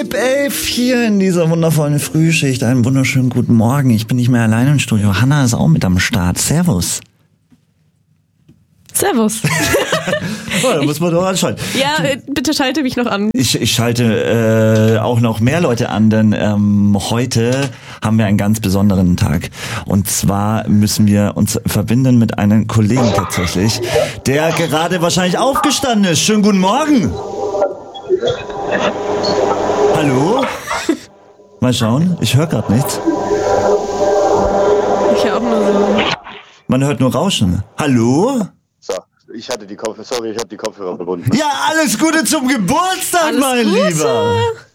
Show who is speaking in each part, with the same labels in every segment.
Speaker 1: 10:30 hier in dieser wundervollen Frühschicht. Einen wunderschönen guten Morgen. Ich bin nicht mehr alleine im Studio. Hanna ist auch mit am Start. Servus.
Speaker 2: Servus.
Speaker 1: Oh, da muss man doch anschalten.
Speaker 2: Ja, bitte schalte mich noch an.
Speaker 1: Ich schalte auch noch mehr Leute an, denn heute haben wir einen ganz besonderen Tag. Und zwar müssen wir uns verbinden mit einem Kollegen tatsächlich, der gerade wahrscheinlich aufgestanden ist. Schönen guten Morgen. Hallo? Mal schauen, ich höre gerade nichts.
Speaker 2: Ich höre auch nur so.
Speaker 1: Man hört nur Rauschen. Hallo?
Speaker 3: So, ich habe die Kopfhörer verbunden.
Speaker 1: Ja, alles Gute zum Geburtstag,
Speaker 2: Alles
Speaker 1: mein
Speaker 2: Gute.
Speaker 1: Lieber.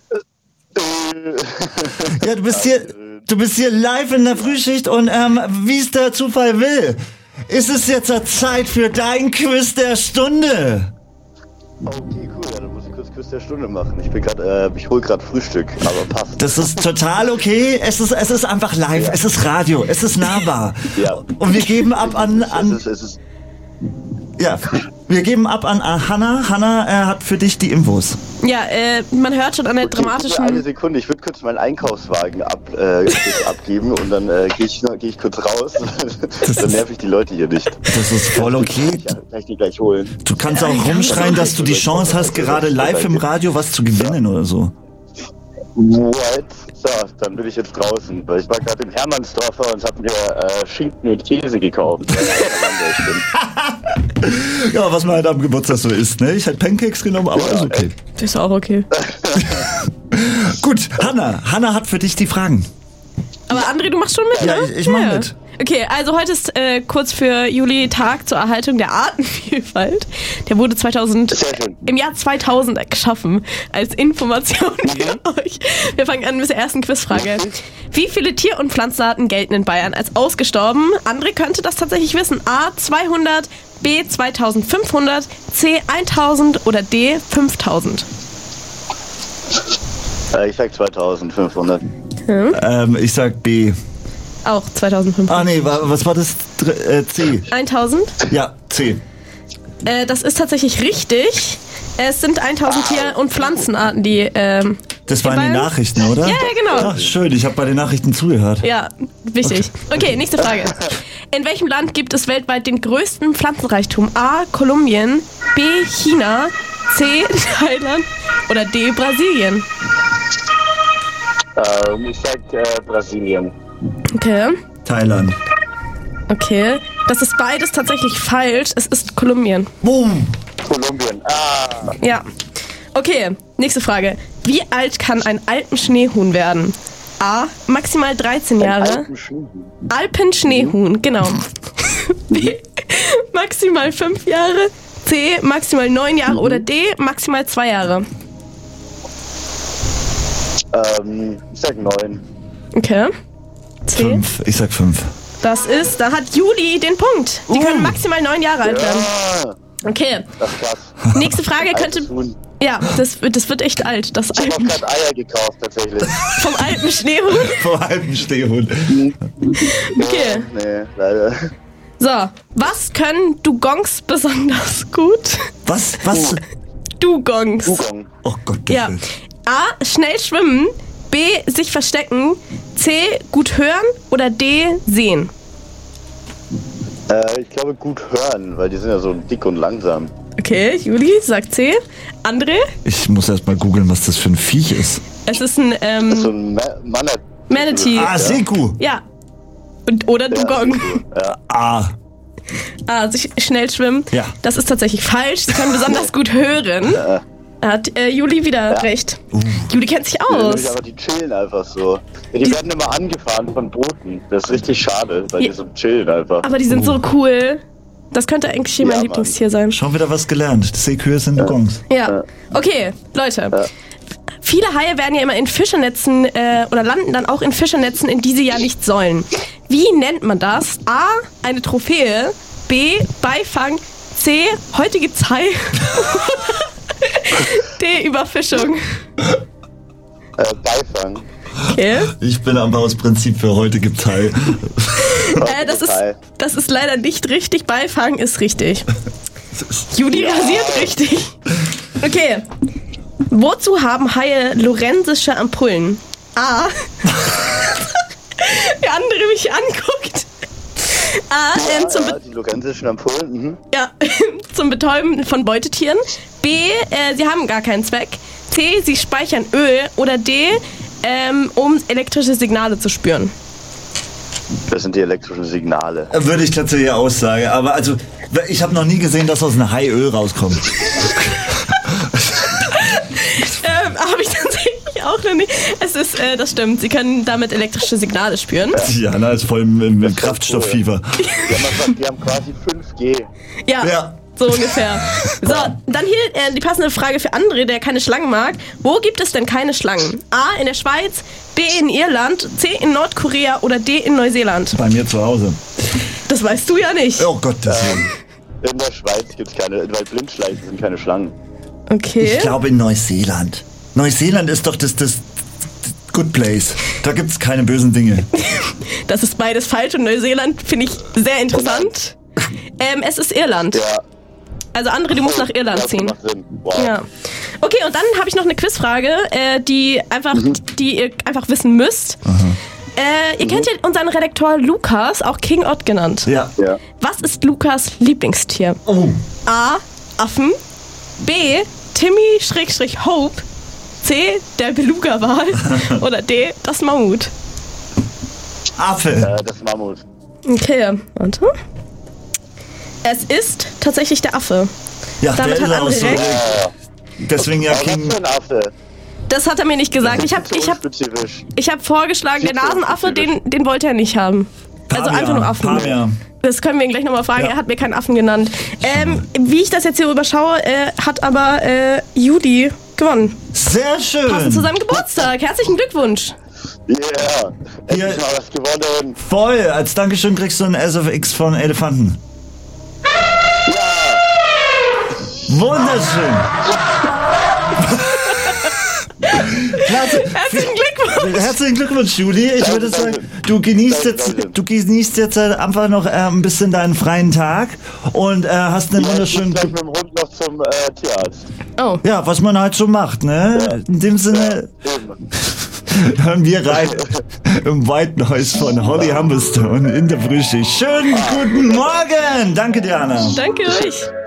Speaker 1: Ja, du bist hier live in der Frühschicht und wie es der Zufall will, ist es jetzt Zeit für dein Quiz der Stunde.
Speaker 3: Okay, cool, ja, dann muss ich kurz Quiz der Stunde machen. Ich hol grad Frühstück, aber passt.
Speaker 1: Das ist total okay. Es ist einfach live. Ja. Es ist Radio. Es ist nahbar.
Speaker 3: Ja.
Speaker 1: Und wir geben ab an ja, wir geben ab an Hanna. Hanna hat für dich die Infos.
Speaker 2: Ja, man hört schon an der dramatischen...
Speaker 3: Eine Sekunde, ich würde kurz meinen Einkaufswagen abgeben und dann geh ich kurz raus. Dann nerv ich die Leute hier nicht.
Speaker 1: Das ist voll okay.
Speaker 3: Kann ich die gleich holen.
Speaker 1: Du kannst auch rumschreien, dass du die Chance hast, gerade live im Radio was zu gewinnen oder so.
Speaker 3: What? So, dann bin ich jetzt draußen, weil ich war gerade im Hermannsdorfer und habe mir Schinken und Käse gekauft.
Speaker 1: Ja, was man halt am Geburtstag so isst, ne? Ich hätte Pancakes genommen, aber ist okay.
Speaker 2: Das ist auch okay.
Speaker 1: Gut, Hanna hat für dich die Fragen.
Speaker 2: Aber André, du machst schon mit,
Speaker 1: Ja,
Speaker 2: ne?
Speaker 1: ich mach mit.
Speaker 2: Okay, also heute ist kurz für Juli Tag zur Erhaltung der Artenvielfalt. Der wurde im Jahr 2000 geschaffen als Information für euch. Wir fangen an mit der ersten Quizfrage. Wie viele Tier- und Pflanzenarten gelten in Bayern als ausgestorben? André könnte das tatsächlich wissen. A. 200, B. 2500, C. 1000 oder D. 5000?
Speaker 3: Ich sag 2500.
Speaker 1: Ich sag B.
Speaker 2: Auch 2500.
Speaker 1: Ah nee, was war das? C.
Speaker 2: 1000?
Speaker 1: Ja, C.
Speaker 2: Das ist tatsächlich richtig. Es sind 1000 Tier- und Pflanzenarten, die
Speaker 1: das waren die Nachrichten, oder?
Speaker 2: Ja, genau.
Speaker 1: Ach, schön, ich habe bei den Nachrichten zugehört.
Speaker 2: Ja, wichtig. Okay, nächste Frage. In welchem Land gibt es weltweit den größten Pflanzenreichtum? A. Kolumbien, B. China, C. Thailand oder D. Brasilien?
Speaker 3: Ich sag Brasilien.
Speaker 2: Okay.
Speaker 1: Thailand.
Speaker 2: Okay. Das ist beides tatsächlich falsch. Es ist Kolumbien.
Speaker 1: Boom.
Speaker 3: Kolumbien.
Speaker 2: Ja. Okay, nächste Frage. Wie alt kann ein Alpenschneehuhn werden? A. Maximal 13 Jahre. Alpenschneehuhn, genau. B. Maximal 5 Jahre. C. Maximal 9 Jahre. Oder D. Maximal 2 Jahre.
Speaker 3: Ich sag 9.
Speaker 2: Okay. C.
Speaker 1: 5. Ich sag 5.
Speaker 2: Da hat Juli den Punkt. Die können maximal 9 Jahre alt werden. Okay.
Speaker 3: Das ist krass.
Speaker 2: Nächste Frage könnte... Ja, das wird echt alt.
Speaker 3: Ich habe auch gerade Eier gekauft, tatsächlich.
Speaker 2: Vom alten Schneehuhn?
Speaker 1: Vom alten Schneehuhn.
Speaker 2: Okay.
Speaker 3: Nee, leider.
Speaker 2: So, was können Dugongs besonders gut?
Speaker 1: Was?
Speaker 2: Dugongs.
Speaker 3: Dugong.
Speaker 1: Oh Gott,
Speaker 2: Ja. A. Schnell schwimmen. B. Sich verstecken. C. Gut hören. Oder D. Sehen.
Speaker 3: Ich glaube gut hören, weil die sind ja so dick und langsam.
Speaker 2: Okay, Juli sagt C. André?
Speaker 1: Ich muss erst mal googeln, was das für ein Viech ist.
Speaker 2: Es ist ein
Speaker 3: Das ist so ein
Speaker 2: Manatee.
Speaker 1: Ah, Seku.
Speaker 2: Ja. Oder Dugong.
Speaker 3: Ja.
Speaker 2: Ah, sich schnell schwimmen.
Speaker 1: Ja.
Speaker 2: Das ist tatsächlich falsch. Sie können besonders gut hören. Hat Juli wieder recht. Juli kennt sich aus.
Speaker 3: Aber die chillen einfach so. Ja, die werden immer angefahren von Booten. Das ist richtig schade, weil die so chillen einfach.
Speaker 2: Aber die sind so cool. Das könnte eigentlich hier mein Lieblingstier sein.
Speaker 1: Schon wieder was gelernt. Seekühe sind Dugongs.
Speaker 2: Ja. Okay, Leute. Viele Haie werden ja immer in Fischernetzen oder landen dann auch in Fischernetzen, in die sie ja nicht sollen. Wie nennt man das? A. Eine Trophäe. B. Beifang. C. Heute gibt's Hai. D. Überfischung.
Speaker 3: Beifang.
Speaker 2: Okay.
Speaker 1: Ich bin aber aus Prinzip für heute gibt's Hai.
Speaker 2: Das ist leider nicht richtig. Beifang ist richtig. Juli rasiert richtig. Okay. Wozu haben Haie lorenzische Ampullen? A. Der andere mich anguckt. A.
Speaker 3: Die lorenzischen Ampullen.
Speaker 2: Ja, zum Betäuben von Beutetieren. B. Sie haben gar keinen Zweck. C. Sie speichern Öl. Oder D. Um elektrische Signale zu spüren.
Speaker 3: Das sind die elektrischen Signale.
Speaker 1: Würde ich tatsächlich auch sagen. Aber also, ich habe noch nie gesehen, dass aus einem Hai Öl rauskommt.
Speaker 2: Habe ich tatsächlich auch noch nicht. Es ist, das stimmt. Sie können damit elektrische Signale spüren.
Speaker 1: Ja, na, ist voll im Kraftstofffieber.
Speaker 3: Die haben quasi 5G.
Speaker 2: Ja. So ungefähr. So, dann hier die passende Frage für André, der keine Schlangen mag. Wo gibt es denn keine Schlangen? A. in der Schweiz, B. in Irland, C. in Nordkorea oder D. in Neuseeland?
Speaker 1: Bei mir zu Hause.
Speaker 2: Das weißt du ja nicht.
Speaker 1: Oh Gott, das
Speaker 3: In der Schweiz gibt es keine, weil Blindschleichen sind keine Schlangen.
Speaker 2: Okay.
Speaker 1: Ich glaube in Neuseeland. Neuseeland ist doch das Good Place. Da gibt es keine bösen Dinge.
Speaker 2: Das ist beides falsch und Neuseeland finde ich sehr interessant. Es ist Irland.
Speaker 3: Ja.
Speaker 2: Also André, du musst nach Irland ziehen.
Speaker 3: Wow.
Speaker 2: Ja. Okay, und dann habe ich noch eine Quizfrage, die ihr einfach wissen müsst. Ihr kennt ja unseren Redakteur Lukas, auch King Odd genannt.
Speaker 1: Ja.
Speaker 2: Was ist Lukas Lieblingstier?
Speaker 1: Oh.
Speaker 2: A. Affen. B. Timmy-Hope. C. Der Beluga-Wal. Oder D. Das Mammut.
Speaker 1: Affe.
Speaker 3: Das Mammut.
Speaker 2: Okay, warte. Es ist tatsächlich der Affe.
Speaker 1: Ja,
Speaker 2: Damit
Speaker 1: der ist
Speaker 2: hat
Speaker 1: auch
Speaker 2: André
Speaker 1: so.
Speaker 2: recht.
Speaker 1: Deswegen ja
Speaker 3: Was
Speaker 1: King.
Speaker 3: für ein Affe?
Speaker 2: Das hat er mir nicht gesagt. Ich hab vorgeschlagen, der Nasenaffe, den wollte er nicht haben. Also
Speaker 1: Pavian,
Speaker 2: einfach nur Affen.
Speaker 1: Pavian.
Speaker 2: Das können wir ihn gleich nochmal fragen.
Speaker 1: Ja.
Speaker 2: Er hat mir keinen Affen genannt. Wie ich das jetzt hier überschaue, hat aber Judy gewonnen.
Speaker 1: Sehr schön.
Speaker 2: Passend zu seinem Geburtstag. Herzlichen Glückwunsch.
Speaker 3: Yeah,
Speaker 1: Hier.
Speaker 3: endlich mal was gewonnen.
Speaker 1: Voll. Als Dankeschön kriegst du ein SFX von Elefanten. Wunderschön. Klasse. Herzlichen Glückwunsch, Julie. Ich würde sagen, du genießt jetzt einfach noch ein bisschen deinen freien Tag und hast einen wunderschönen.
Speaker 3: Ich gleich mit dem Hund noch zum Tierarzt.
Speaker 2: Oh.
Speaker 1: Ja, was man halt so macht, ne? In dem Sinne hören wir rein im White Noise von Holly Humberstone in der Frühschicht. Schönen guten Morgen. Danke, Diana.
Speaker 2: Danke euch.